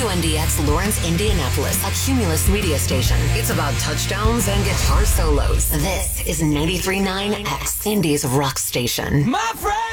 WNDX Lawrence, Indianapolis, a Cumulus media station. It's about touchdowns and guitar solos. This is 93.9 X, Indy's rock station. My friend!